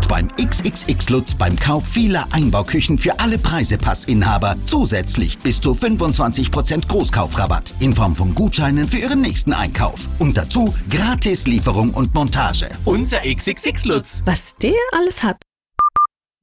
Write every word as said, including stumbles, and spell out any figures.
Und beim X X X Lutz beim Kauf vieler Einbauküchen für alle Preisepassinhaber zusätzlich bis zu fünfundzwanzig Prozent Großkaufrabatt in Form von Gutscheinen für Ihren nächsten Einkauf. Und dazu gratis Lieferung und Montage. Unser X X X Lutz. Was der alles hat.